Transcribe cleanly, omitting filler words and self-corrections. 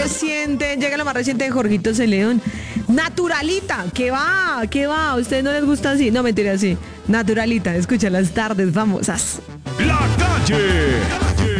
reciente, llega lo más reciente de Jorgito León. Naturalita, ¿qué va? ¿Qué va? ¿A ustedes no les gusta así? No, mentira, sí. Naturalita, escucha las tardes famosas. La calle.